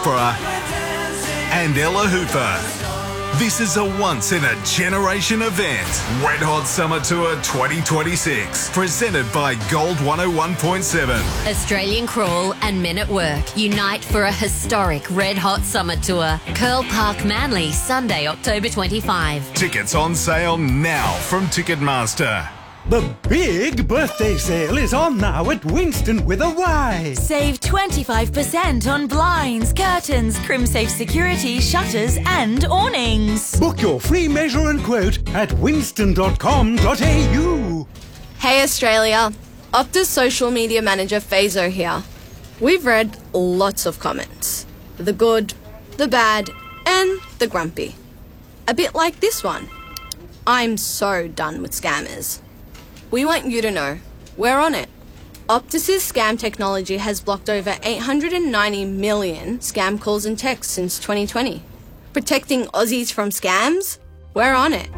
and Ella Hooper. This is a once-in-a-generation event. Red Hot Summer Tour 2026, presented by Gold 101.7. Australian Crawl and Men at Work unite for a historic Red Hot Summer Tour. Curl Park, Manly, Sunday, October 25. Tickets on sale now from Ticketmaster. The big birthday sale is on now at Winston with a Y. Save 25% on blinds, curtains, CrimSafe security, shutters and awnings. Book your free measure and quote at winston.com.au. Hey Australia, Optus social media manager Fazo here. We've read lots of comments. The good, the bad and the grumpy. A bit like this one. I'm so done with scammers. We want you to know, we're on it. Optus's scam technology has blocked over 890 million scam calls and texts since 2020. Protecting Aussies from scams? We're on it.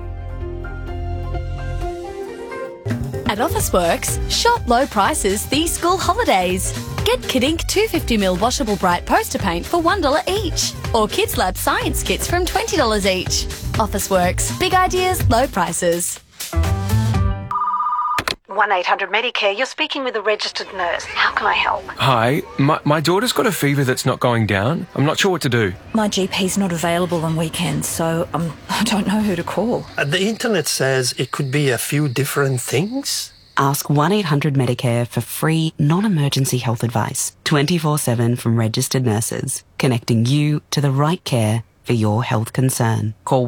At Officeworks, shop low prices these school holidays. Get Kidink 250ml washable bright poster paint for $1 each. Or Kids Lab science kits from $20 each. Officeworks, big ideas, low prices. 1-800-Medicare, you're speaking with a registered nurse. How can I help? Hi, my daughter's got a fever that's not going down. I'm not sure what to do. My GP's not available on weekends, so I don't know who to call. The internet says it could be a few different things. Ask 1-800-Medicare for free, non-emergency health advice, 24/7 from registered nurses, connecting you to the right care for your health concern. Call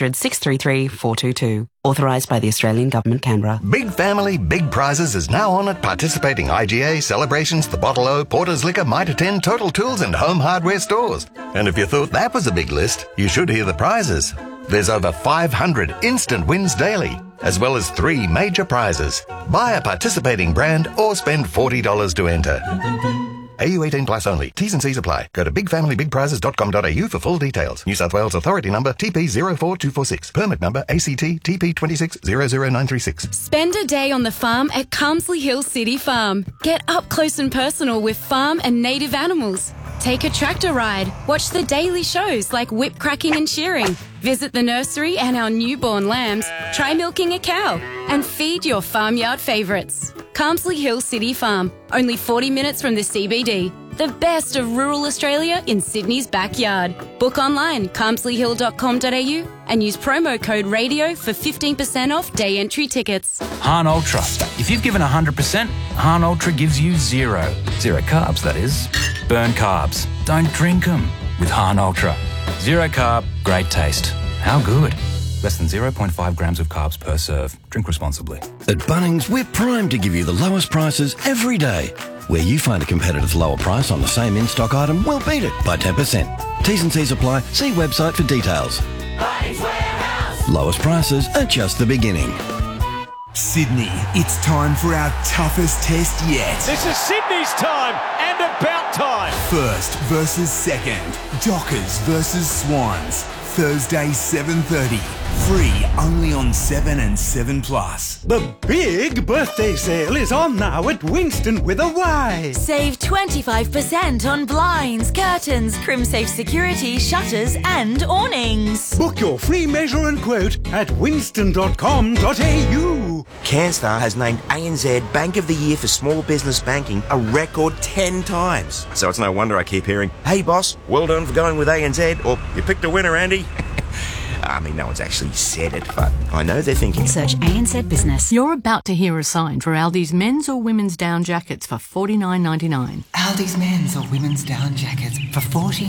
1-800-633-422. Authorised by the Australian Government, Canberra. Big Family, Big Prizes is now on at participating IGA, Celebrations, The Bottle O, Porter's Liquor, Mitre 10, Total Tools and Home Hardware stores. And if you thought that was a big list, you should hear the prizes. There's over 500 instant wins daily, as well as 3 major prizes. Buy a participating brand or spend $40 to enter. AU 18 plus only. T's and C's apply. Go to bigfamilybigprizes.com.au for full details. New South Wales Authority number TP04246. Permit number ACT TP2600936. Spend a day on the farm at Carmsley Hill City Farm. Get up close and personal with farm and native animals. Take a tractor ride. Watch the daily shows like whip cracking and shearing. Visit the nursery and our newborn lambs. Try milking a cow. And feed your farmyard favourites. Carmsley Hill City Farm. Only 40 minutes from the CBD. The best of rural Australia in Sydney's backyard. Book online, carmsleyhill.com.au and use promo code RADIO for 15% off day entry tickets. Hahn Ultra. If you've given 100%, Hahn Ultra gives you 0. 0 carbs, that is. Burn carbs. Don't drink them with Hahn Ultra. 0 carb, great taste. How good? Less than 0.5 grams of carbs per serve. Drink responsibly. At Bunnings, we're primed to give you the lowest prices every day. Where you find a competitor's lower price on the same in-stock item, we'll beat it by 10%. T's and C's apply. See website for details. Bunnings Warehouse. Lowest prices are just the beginning. Sydney, it's time for our toughest test yet. This is Sydney's time and about time. First versus second. Dockers versus Swans. Thursday 7:30. Free only on 7 and 7 Plus. The big birthday sale is on now at Winston with a Y. Save 25% on blinds, curtains, CrimSafe security, shutters and awnings. Book your free measure and quote at winston.com.au. CanStar has named ANZ Bank of the Year for Small Business Banking a record 10 times. So it's no wonder I keep hearing, "Hey boss, well done for going with ANZ," or "You picked a winner, Andy." I mean, no one's actually said it, but I know they're thinking. Search ANZ Business. You're about to hear a sign for Aldi's men's or women's down jackets for $49.99. Aldi's men's or women's down jackets for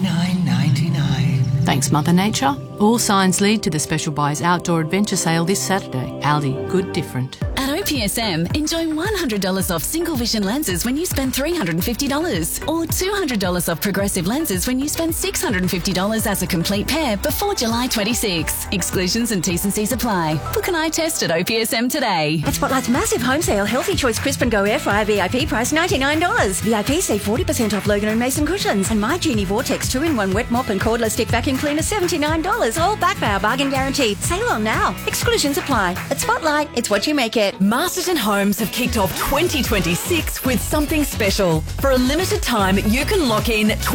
$49.99. Thanks, Mother Nature. All signs lead to the Special Buys Outdoor Adventure Sale this Saturday. Aldi, good different. At OPSM, enjoy $100 off single vision lenses when you spend $350 or $200 off progressive lenses when you spend $650 as a complete pair before July 26. Exclusions and T's and C's apply. Book an eye test at OPSM today. At Spotlight's massive home sale, Healthy Choice Crisp and Go Air Fryer VIP price $99. VIP save 40% off Logan & Mason cushions. And My Genie Vortex 2-in-1 wet mop and cordless stick vacuum cleaner $79. All back by our bargain guarantee. Sale on now. Exclusions apply. At Spotlight, it's what you make it. Masterton Homes have kicked off 2026 with something special. For a limited time, you can lock in